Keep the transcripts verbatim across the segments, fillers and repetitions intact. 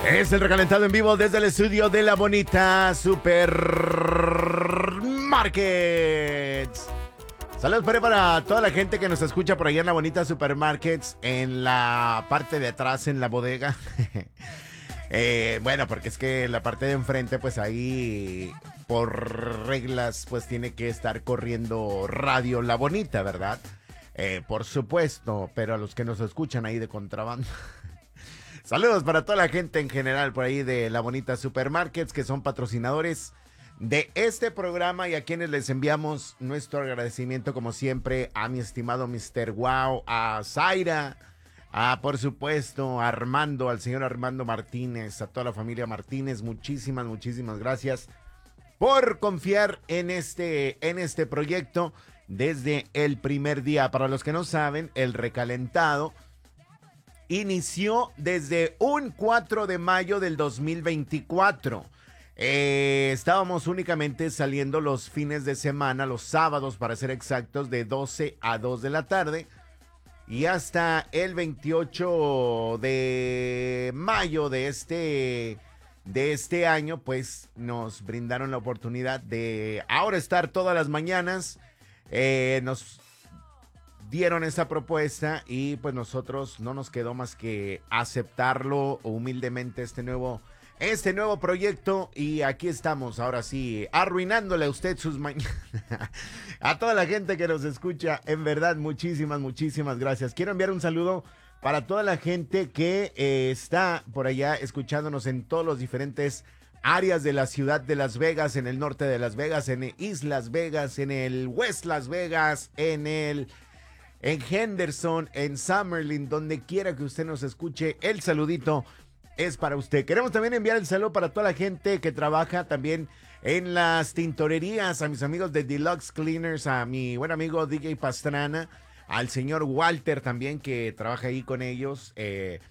Es el recalentado en vivo desde el estudio de La Bonita Supermarkets. Saludos para toda la gente que nos escucha por allá en La Bonita Supermarkets, en la parte de atrás, en la bodega. eh, bueno, porque es que la parte de enfrente, pues ahí, por reglas, pues tiene que estar corriendo radio La Bonita, ¿verdad? Eh, por supuesto, pero a los que nos escuchan ahí de contrabando. Saludos para toda la gente en general por ahí de La Bonita Supermarkets, que son patrocinadores de este programa y a quienes les enviamos nuestro agradecimiento como siempre a mi estimado mister Wow, a Zaira, a por supuesto a Armando, al señor Armando Martínez, a toda la familia Martínez. Muchísimas, muchísimas gracias por confiar en este, en este proyecto desde el primer día. Para los que no saben, el recalentado inició desde un cuatro de mayo del dos mil veinticuatro. Eh, estábamos únicamente saliendo los fines de semana, los sábados para ser exactos, de doce a dos de la tarde. Y hasta el veintiocho de mayo de este, de este año, pues nos brindaron la oportunidad de ahora estar todas las mañanas. Eh, nos dieron esa propuesta y pues nosotros no nos quedó más que aceptarlo humildemente, este nuevo, este nuevo proyecto, y aquí estamos ahora sí, arruinándole a usted sus mañanas. A toda la gente que nos escucha, en verdad, muchísimas, muchísimas gracias. Quiero enviar un saludo para toda la gente que eh, está por allá escuchándonos en todos los diferentes áreas de la ciudad de Las Vegas, en el norte de Las Vegas, en East Las Vegas, en el West Las Vegas, en el en Henderson, en Summerlin, donde quiera que usted nos escuche, el saludito es para usted. Queremos también enviar el saludo para toda la gente que trabaja también en las tintorerías, a mis amigos de Deluxe Cleaners, a mi buen amigo D J Pastrana, al señor Walter también que trabaja ahí con ellos, eh,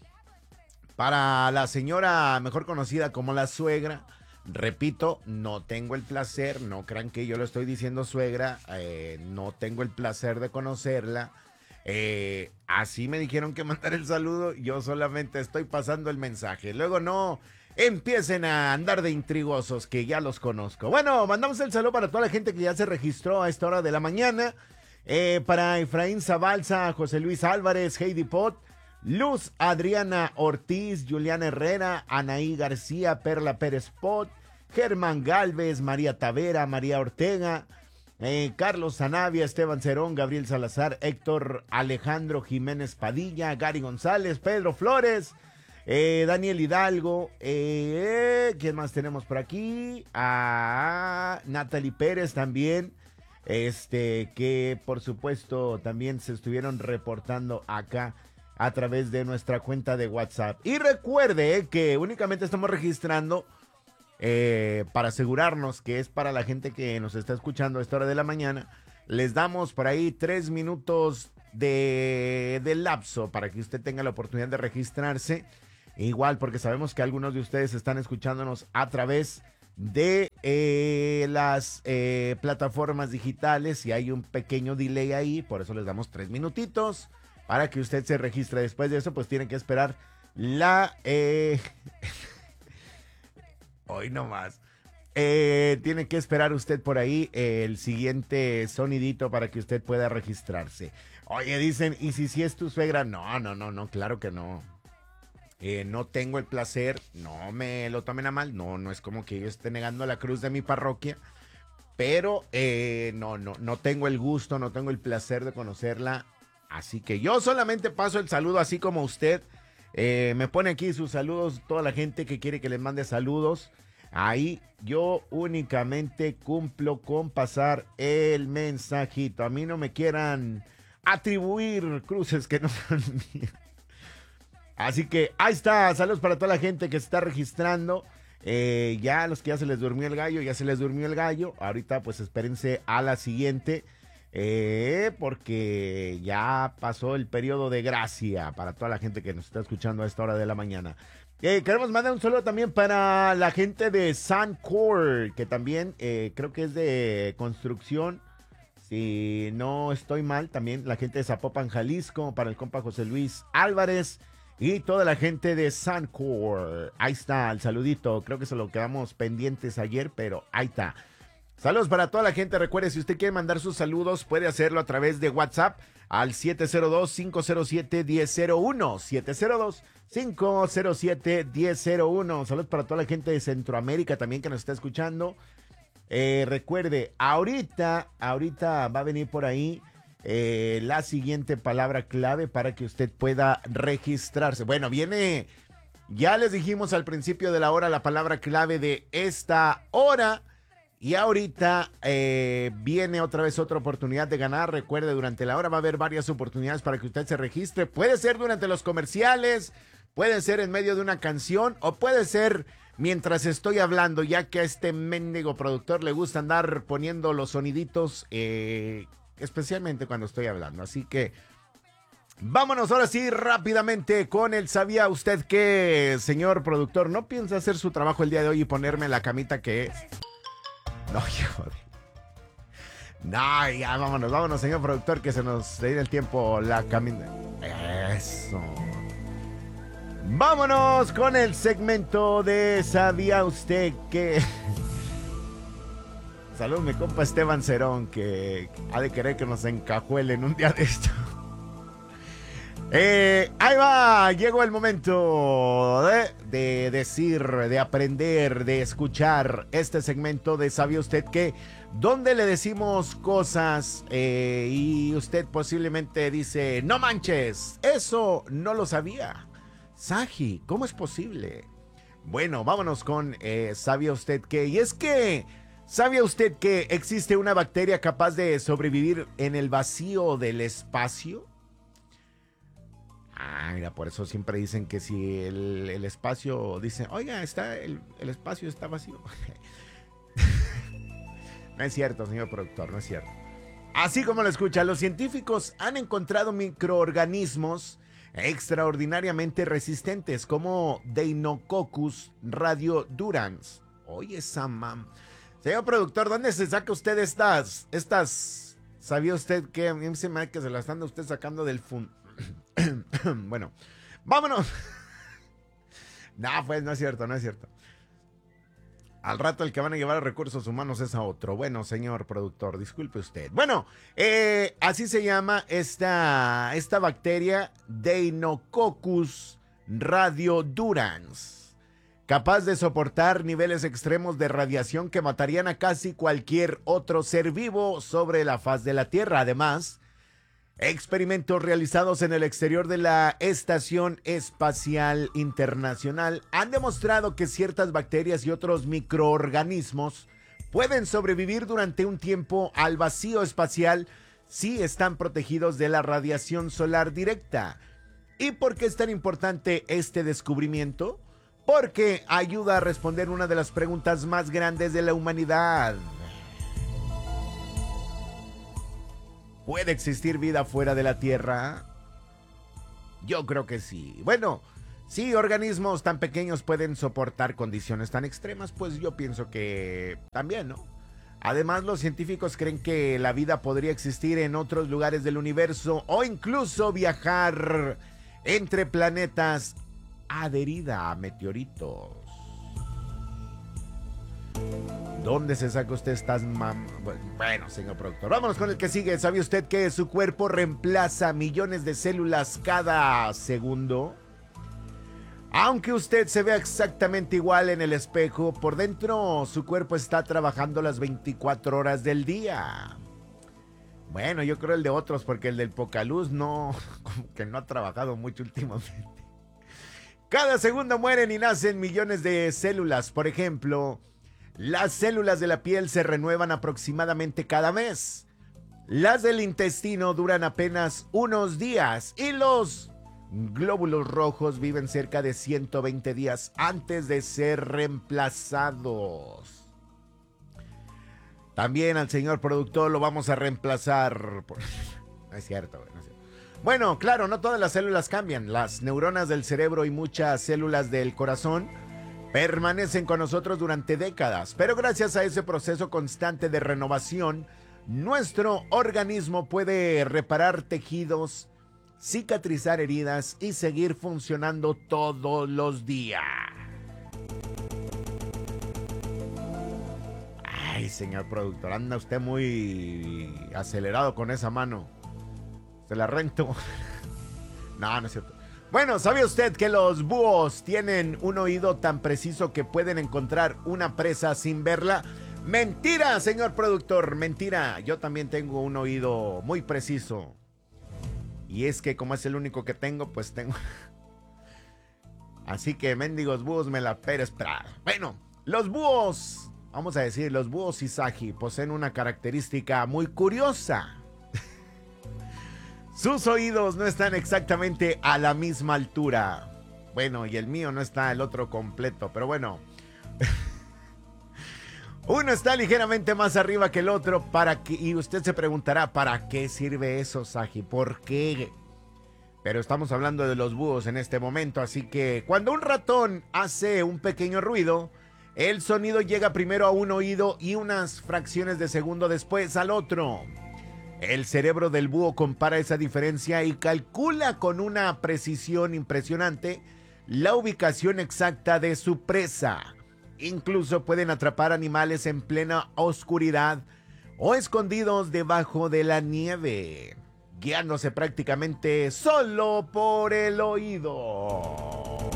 para la señora mejor conocida como la suegra. Repito, no tengo el placer, no crean que yo lo estoy diciendo suegra, eh, no tengo el placer de conocerla. Eh, así me dijeron que mandar el saludo, yo solamente estoy pasando el mensaje. Luego no empiecen a andar de intrigosos, que ya los conozco. Bueno, mandamos el saludo para toda la gente que ya se registró a esta hora de la mañana. Eh, para Efraín Zabalza, José Luis Álvarez, Heidi Pot, Luz Adriana Ortiz, Juliana Herrera, Anaí García, Perla Pérez Pot, Germán Galvez, María Tavera, María Ortega, eh, Carlos Zanavia, Esteban Cerón, Gabriel Salazar, Héctor Alejandro Jiménez Padilla, Gary González, Pedro Flores, eh, Daniel Hidalgo, eh, ¿quién más tenemos por aquí? Ah, Natalie Pérez también, este, que por supuesto también se estuvieron reportando acá a través de nuestra cuenta de WhatsApp. Y recuerde eh, que únicamente estamos registrando eh, para asegurarnos que es para la gente que nos está escuchando a esta hora de la mañana. Les damos por ahí tres minutos de, de lapso para que usted tenga la oportunidad de registrarse. Igual porque sabemos que algunos de ustedes están escuchándonos a través de eh, las eh, plataformas digitales y hay un pequeño delay ahí. Por eso les damos tres minutitos para que usted se registre. Después de eso, pues tienen que esperar la... Eh... Hoy nomás. Eh, tiene que esperar usted por ahí eh, el siguiente sonidito para que usted pueda registrarse. Oye, dicen, ¿y si si es tu suegra? No, no, no, no, claro que no. Eh, no tengo el placer, no me lo tomen a mal, no, no es como que yo esté negando la cruz de mi parroquia, pero eh, no, no, no tengo el gusto, no tengo el placer de conocerla. Así que yo solamente paso el saludo así como usted eh, me pone aquí sus saludos, toda la gente que quiere que les mande saludos. Ahí yo únicamente cumplo con pasar el mensajito. A mí no me quieran atribuir cruces que no son mías. Así que ahí está, saludos para toda la gente que se está registrando. Eh, ya los que ya se les durmió el gallo, ya se les durmió el gallo. Ahorita pues espérense a la siguiente. Eh, porque ya pasó el periodo de gracia para toda la gente que nos está escuchando a esta hora de la mañana. Eh, queremos mandar un saludo también para la gente de Sancor, que también eh, creo que es de construcción. Si no estoy mal, también la gente de Zapopan, Jalisco, para el compa José Luis Álvarez. Y toda la gente de Suncor. Ahí está el saludito. Creo que se lo quedamos pendientes ayer, pero ahí está. Saludos para toda la gente. Recuerde, si usted quiere mandar sus saludos, puede hacerlo a través de WhatsApp al siete cero dos, cinco cero siete, uno cero cero uno. siete cero dos, cinco cero siete, uno cero cero uno. Saludos para toda la gente de Centroamérica también que nos está escuchando. Eh, recuerde, ahorita, ahorita va a venir por ahí eh, la siguiente palabra clave para que usted pueda registrarse. Bueno, viene, ya les dijimos al principio de la hora la palabra clave de esta hora. Y ahorita eh, viene otra vez otra oportunidad de ganar. Recuerde, durante la hora va a haber varias oportunidades para que usted se registre. Puede ser durante los comerciales, puede ser en medio de una canción o puede ser mientras estoy hablando, ya que a este mendigo productor le gusta andar poniendo los soniditos, eh, especialmente cuando estoy hablando. Así que vámonos ahora sí rápidamente con el ¿sabía usted qué, señor productor? ¿No piensa hacer su trabajo el día de hoy y ponerme la camita que es? No, hijo de... No, ya, vámonos, vámonos, señor productor, que se nos dé el tiempo la camina. Eso. Vámonos con el segmento de ¿sabía usted que? Saludos, mi compa Esteban Cerón, que ha de querer que nos encajuelen un día de esto. Eh, ahí va, llegó el momento de, de decir, de aprender, de escuchar este segmento de ¿sabía usted qué? Donde le decimos cosas eh, y usted posiblemente dice, no manches, eso no lo sabía. Saji, ¿cómo es posible? Bueno, vámonos con eh, ¿sabía usted qué? Y es que, ¿sabía usted que existe una bacteria capaz de sobrevivir en el vacío del espacio? Ah, mira, por eso siempre dicen que si el, el espacio, dicen, oiga, está el, el espacio está vacío. No es cierto, señor productor, no es cierto. Así como lo escucha, los científicos han encontrado microorganismos extraordinariamente resistentes como Deinococcus radiodurans. Oye, esa mam. Señor productor, ¿dónde se saca usted estas, estas, ¿sabía usted que a mí se me hace que se las anda usted sacando del fun... Bueno, vámonos. No, pues no es cierto, no es cierto. Al rato el que van a llevar a recursos humanos es a otro. Bueno, señor productor, disculpe usted. Bueno, eh, así se llama esta, esta bacteria Deinococcus radiodurans, capaz de soportar niveles extremos de radiación que matarían a casi cualquier otro ser vivo sobre la faz de la Tierra. Además, experimentos realizados en el exterior de la Estación Espacial Internacional han demostrado que ciertas bacterias y otros microorganismos pueden sobrevivir durante un tiempo al vacío espacial si están protegidos de la radiación solar directa. ¿Y por qué es tan importante este descubrimiento? Porque ayuda a responder una de las preguntas más grandes de la humanidad. ¿Puede existir vida fuera de la Tierra? Yo creo que sí. Bueno, si organismos tan pequeños pueden soportar condiciones tan extremas, pues yo pienso que también, ¿no? Además, los científicos creen que la vida podría existir en otros lugares del universo o incluso viajar entre planetas adherida a meteoritos. ¿Dónde se saca usted estas mam... Bueno, señor productor, vámonos con el que sigue. ¿Sabe usted que su cuerpo reemplaza millones de células cada segundo? Aunque usted se vea exactamente igual en el espejo, por dentro su cuerpo está trabajando las veinticuatro horas del día. Bueno, yo creo el de otros, porque el del Pocaluz no, como que no ha trabajado mucho últimamente. Cada segundo mueren y nacen millones de células. Por ejemplo, las células de la piel se renuevan aproximadamente cada mes. Las del intestino duran apenas unos días y los glóbulos rojos viven cerca de ciento veinte días antes de ser reemplazados. También al señor productor lo vamos a reemplazar. Por... No es cierto, no es cierto. Bueno, claro, no todas las células cambian. Las neuronas del cerebro y muchas células del corazón permanecen con nosotros durante décadas, pero gracias a ese proceso constante de renovación, nuestro organismo puede reparar tejidos cicatrizar heridas y seguir funcionando todos los días. Ay, señor productor, anda usted muy acelerado con esa mano. Se la rento. No, no es cierto. Bueno, ¿sabía usted que los búhos tienen un oído tan preciso que pueden encontrar una presa sin verla? Mentira, señor productor, mentira. Yo también tengo un oído muy preciso. Y es que como es el único que tengo, pues tengo... Así que, mendigos búhos, me la peres. Bueno, los búhos, vamos a decir, los búhos Isagi poseen una característica muy curiosa. Sus oídos no están exactamente a la misma altura. Bueno, y el mío no está el otro completo, pero bueno. Uno está ligeramente más arriba que el otro para que, y usted se preguntará, ¿para qué sirve eso, Sagi? ¿Por qué? Pero estamos hablando de los búhos en este momento, así que cuando un ratón hace un pequeño ruido, el sonido llega primero a un oído y unas fracciones de segundo después al otro. El cerebro del búho compara esa diferencia y calcula con una precisión impresionante la ubicación exacta de su presa. Incluso pueden atrapar animales en plena oscuridad o escondidos debajo de la nieve, guiándose prácticamente solo por el oído.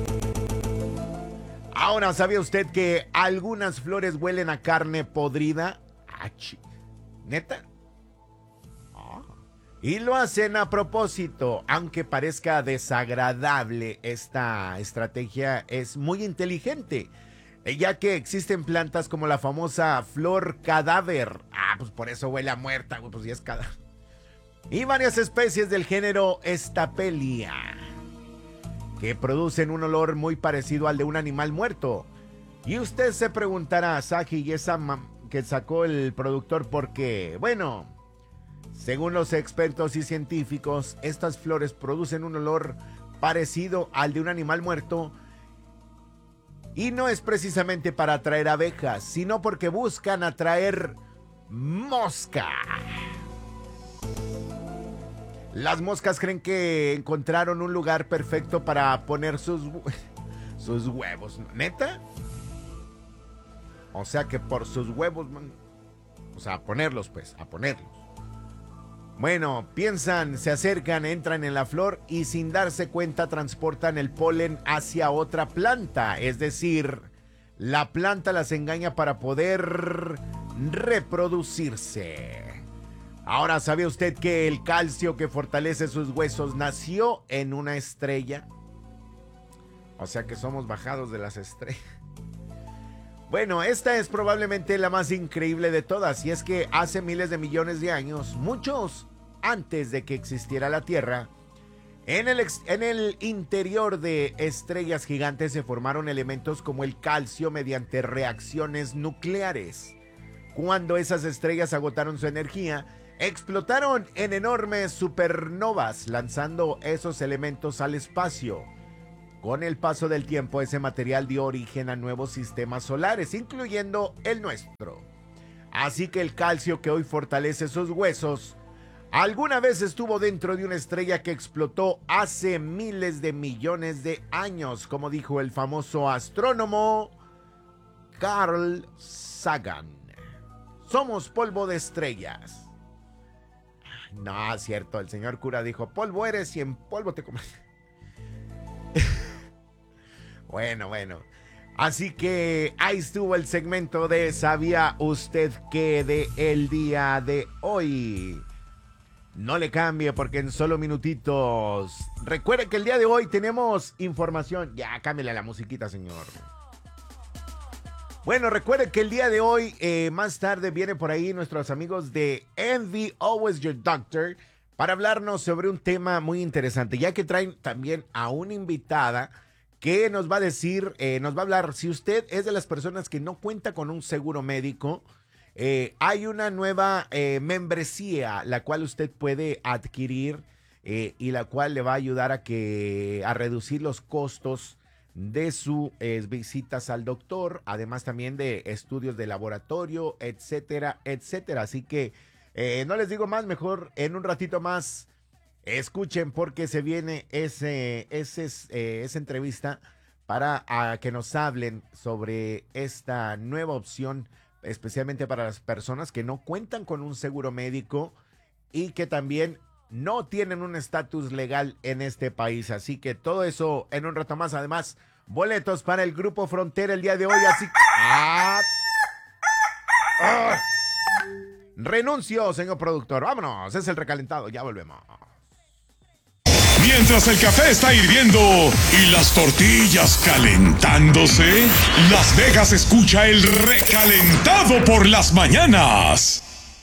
Ahora, ¿sabía usted que algunas flores huelen a carne podrida? ¡Ach! ¿Neta? Oh. Y lo hacen a propósito. Aunque parezca desagradable, esta estrategia es muy inteligente, ya que existen plantas como la famosa flor cadáver. Ah, pues por eso huele a muerta, pues ya es cadáver. Y varias especies del género Estapelia, que producen un olor muy parecido al de un animal muerto. Y usted se preguntará, Sagi, ¿y esa que sacó el productor por qué? Bueno, según los expertos y científicos, estas flores producen un olor parecido al de un animal muerto. Y no es precisamente para atraer abejas, sino porque buscan atraer mosca. Las moscas creen que encontraron un lugar perfecto para poner sus, sus huevos. ¿Neta? O sea que por sus huevos, man. O sea, a ponerlos pues, a ponerlos. Bueno, piensan, se acercan, entran en la flor y sin darse cuenta transportan el polen hacia otra planta. Es decir, la planta las engaña para poder reproducirse. Ahora, ¿sabe usted que el calcio que fortalece sus huesos nació en una estrella? O sea que somos bajados de las estrellas. Bueno, esta es probablemente la más increíble de todas, y es que hace miles de millones de años, muchos antes de que existiera la Tierra, en el, ex, en el interior de estrellas gigantes se formaron elementos como el calcio mediante reacciones nucleares. Cuando esas estrellas agotaron su energía, explotaron en enormes supernovas, lanzando esos elementos al espacio. Con el paso del tiempo, ese material dio origen a nuevos sistemas solares, incluyendo el nuestro. Así que el calcio que hoy fortalece sus huesos, alguna vez estuvo dentro de una estrella que explotó hace miles de millones de años, como dijo el famoso astrónomo Carl Sagan. Somos polvo de estrellas. No, es cierto, el señor cura dijo, polvo eres y en polvo te comes. Bueno, bueno. Así que ahí estuvo el segmento de ¿sabía usted qué? De el día de hoy. No le cambie porque en solo minutitos. Recuerde que el día de hoy tenemos información. Ya, cámbiale la musiquita, señor. Bueno, recuerde que el día de hoy, eh, más tarde, viene por ahí nuestros amigos de Envy Always Your Doctor para hablarnos sobre un tema muy interesante, ya que traen también a una invitada que nos va a decir, eh, nos va a hablar, si usted es de las personas que no cuenta con un seguro médico, eh, hay una nueva eh, membresía, la cual usted puede adquirir eh, y la cual le va a ayudar a, que, a reducir los costos de sus eh, visitas al doctor, además también de estudios de laboratorio, etcétera, etcétera. Así que eh, no les digo más, mejor en un ratito más Escuchen porque se viene ese, ese, eh, esa entrevista para a, que nos hablen sobre esta nueva opción, especialmente para las personas que no cuentan con un seguro médico y que también no tienen un estatus legal en este país. Así que todo eso en un rato más. Además, boletos para el Grupo Frontera el día de hoy. Así ah, ah. Renuncio, señor productor. Vámonos, es el recalentado. Ya volvemos. Mientras el café está hirviendo y las tortillas calentándose, Las Vegas escucha el recalentado por las mañanas.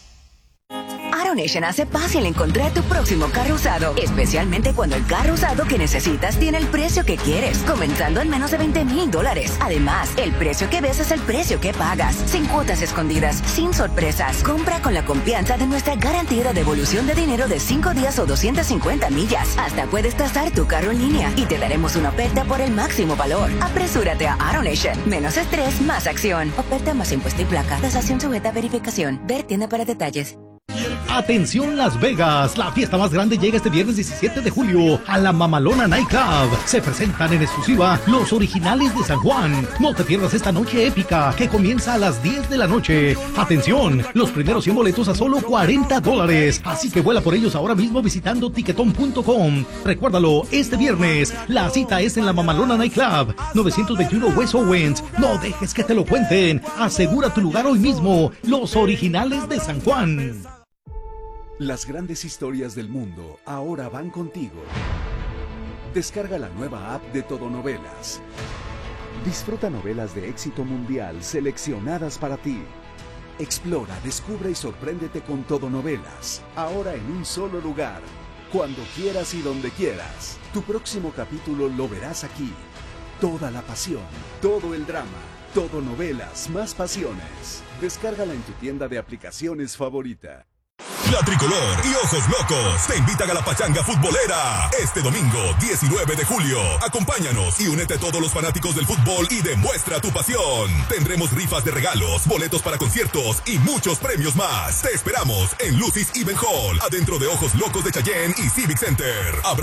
AutoNation hace fácil encontrar tu próximo carro usado, especialmente cuando el carro usado que necesitas tiene el precio que quieres, comenzando en menos de veinte mil dólares. Además, el precio que ves es el precio que pagas, sin cuotas escondidas, sin sorpresas. Compra con la confianza de nuestra garantía de devolución de dinero de cinco días o doscientas cincuenta millas. Hasta puedes tasar tu carro en línea y te daremos una oferta por el máximo valor. Apresúrate a AutoNation. Menos estrés, más acción. Oferta más impuesto y placa. Tasación sujeta a verificación. Ver tienda para detalles. Atención Las Vegas, la fiesta más grande llega este viernes diecisiete de julio a la Mamalona Night Club. Se presentan en exclusiva los originales de San Juan. No te pierdas esta noche épica que comienza a las diez de la noche. Atención, los primeros cien boletos a solo cuarenta dólares. Así que vuela por ellos ahora mismo visitando tiquetón punto com. Recuérdalo, este viernes la cita es en la Mamalona Night Club, novecientos veintiuno West Owens. No dejes que te lo cuenten. Asegura tu lugar hoy mismo. Los originales de San Juan. Las grandes historias del mundo ahora van contigo. Descarga la nueva app de Todo Novelas. Disfruta novelas de éxito mundial seleccionadas para ti. Explora, descubre y sorpréndete con Todo Novelas. Ahora en un solo lugar. Cuando quieras y donde quieras. Tu próximo capítulo lo verás aquí. Toda la pasión, todo el drama, Todo Novelas, más pasiones. Descárgala en tu tienda de aplicaciones favorita. La Tricolor y Ojos Locos te invitan a la pachanga futbolera este domingo diecinueve de julio. Acompáñanos y únete a todos los fanáticos del fútbol y demuestra tu pasión. Tendremos rifas de regalos, boletos para conciertos y muchos premios más. Te esperamos en Lucy's Event Hall, adentro de Ojos Locos de Cheyenne y Civic Center. Habrá